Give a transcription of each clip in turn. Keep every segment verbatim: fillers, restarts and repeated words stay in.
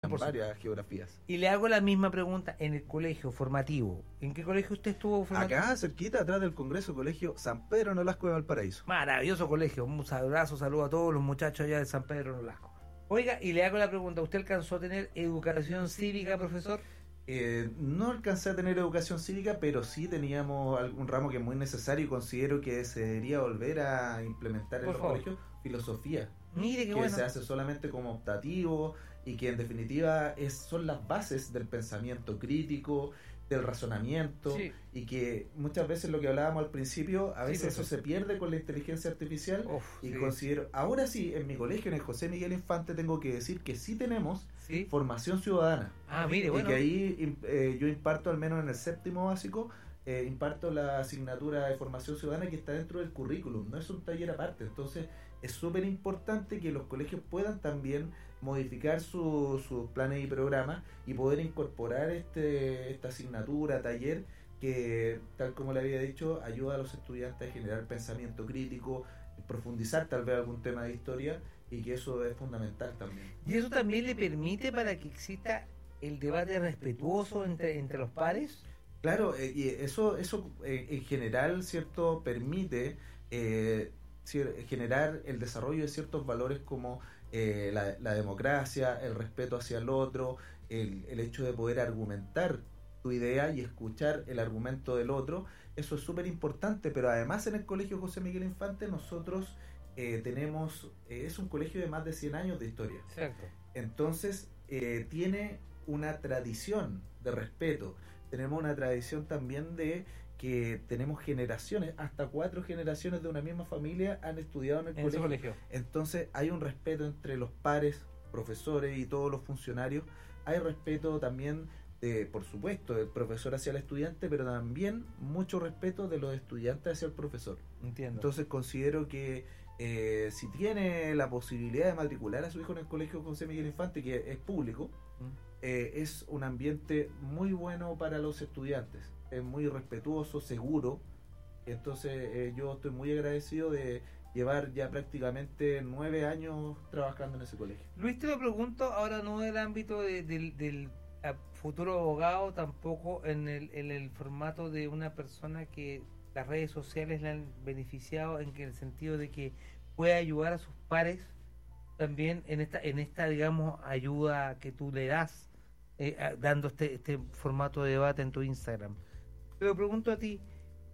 en varias geografías. Y le hago la misma pregunta en el colegio formativo. ¿En qué colegio usted estuvo formativo? Acá, cerquita, atrás del Congreso, Colegio San Pedro Nolasco de Valparaíso. Maravilloso colegio. Un abrazo, saludo a todos los muchachos allá de San Pedro Nolasco. Oiga, y le hago la pregunta, ¿usted alcanzó a tener educación cívica, profesor? Eh, no alcancé a tener educación cívica, pero sí teníamos algún ramo que es muy necesario y considero que se debería volver a implementar en Por los favor. colegios, filosofía. Mire qué que bueno. se hace solamente como optativo y que en definitiva es, son las bases del pensamiento crítico, del razonamiento, Sí. y que muchas veces lo que hablábamos al principio, a Sí, veces eso profesor. se pierde con la inteligencia artificial. Uf, Y sí. considero, ahora sí, en mi colegio, en el José Miguel Infante, tengo que decir que sí tenemos Sí. formación ciudadana. Ah, mire, Y bueno. que ahí im- eh, yo imparto, al menos en el séptimo básico, eh, imparto la asignatura de formación ciudadana que está dentro del currículum, no es un taller aparte. Entonces es súper importante que los colegios puedan también modificar su- sus planes y programas y poder incorporar este esta asignatura, taller, que tal como le había dicho, ayuda a los estudiantes a generar pensamiento crítico, profundizar tal vez algún tema de historia, y que eso es fundamental también. Y eso también le permite para que exista el debate respetuoso entre, entre los pares. Claro, eh, y eso, eso eh, en general, ¿cierto?, permite eh, cier- generar el desarrollo de ciertos valores como eh, la, la democracia, el respeto hacia el otro, el, el hecho de poder argumentar tu idea y escuchar el argumento del otro. Eso es súper importante, pero además en el Colegio José Miguel Infante nosotros eh, tenemos, eh, es un colegio de más de cien años de historia. Exacto. Entonces, eh, tiene una tradición de respeto. Tenemos una tradición también de que tenemos generaciones, hasta cuatro generaciones de una misma familia han estudiado en el En ese colegio. colegio. Entonces, hay un respeto entre los pares, profesores y todos los funcionarios. Hay respeto también, de, por supuesto, del profesor hacia el estudiante, pero también mucho respeto de los estudiantes hacia el profesor. Entiendo. Entonces considero que eh, si tiene la posibilidad de matricular a su hijo en el Colegio José Miguel Infante, que es público, Mm. eh, es un ambiente muy bueno para los estudiantes, es muy respetuoso, seguro. Entonces eh, yo estoy muy agradecido de llevar ya prácticamente nueve años trabajando en ese colegio. Luis, te lo pregunto ahora no del ámbito de- del, del a- futuro abogado, tampoco en el, en el formato de una persona que las redes sociales le han beneficiado en que el sentido de que puede ayudar a sus pares también en esta, en esta digamos, ayuda que tú le das, eh, a- dando este, este formato de debate en tu Instagram. Te lo pregunto a ti,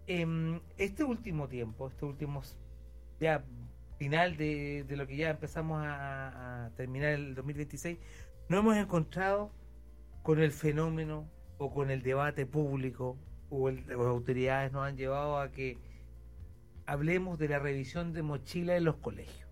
em, este último tiempo, este último s- ya final de, de lo que ya empezamos a, a terminar el dos mil veintiséis, nos hemos encontrado con el fenómeno o con el debate público o, el, o las autoridades nos han llevado a que hablemos de la revisión de mochila en los colegios.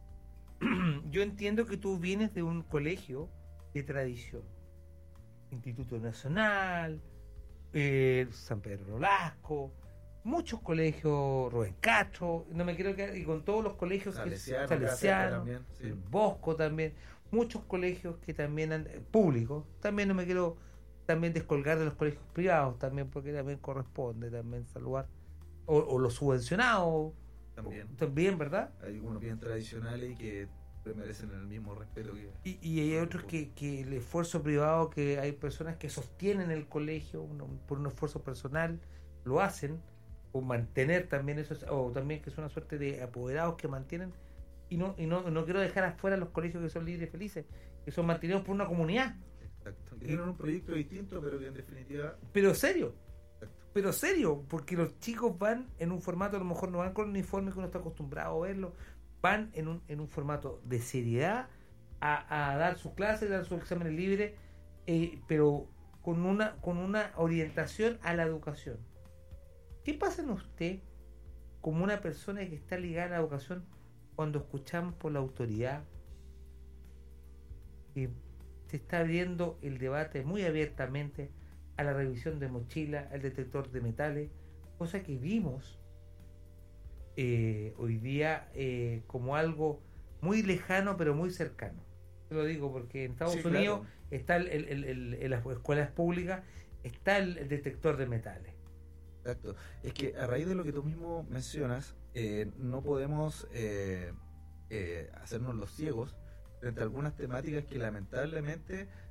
Yo entiendo que tú vienes de un colegio de tradición, Instituto Nacional, eh, San Pedro Nolasco, muchos colegios, Rubén Castro, no me quiero quedar, y con todos los colegios que Salesiano, Salesiano, acá también, sí. el Bosco también, muchos colegios que también han, eh, públicos, también no me quiero también descolgar de los colegios privados también, porque también corresponde también saludar, o, o los subvencionados También también, ¿verdad? hay unos bien tradicionales y que merecen el mismo respeto que... Y, y hay otros que, que el esfuerzo privado, que hay personas que sostienen el colegio uno, por un esfuerzo personal, lo hacen, o mantener también eso, o también que es una suerte de apoderados que mantienen, y no y no, no quiero dejar afuera los colegios que son libres y felices, que son mantenidos por una comunidad, Exacto. Que tienen un proyecto distinto, pero que en definitiva... pero serio, Exacto. pero serio, porque los chicos van en un formato, a lo mejor no van con el uniforme que uno está acostumbrado a verlo, van en un, en un formato de seriedad a, a dar sus clases, dar sus exámenes libres, eh, pero con una, con una orientación a la educación. ¿Qué pasa en usted como una persona que está ligada a la educación cuando escuchamos por la autoridad que se está abriendo el debate muy abiertamente a la revisión de mochila, al detector de metales, cosa que vimos eh, hoy día eh, como algo muy lejano pero muy cercano? Te lo digo porque en Estados Sí, Unidos claro. está el, el- el- el- en las escuelas públicas está el, el detector de metales. Exacto. Es que a raíz de lo que tú mismo mencionas, eh, no podemos eh, eh, hacernos los ciegos entre algunas temáticas que lamentablemente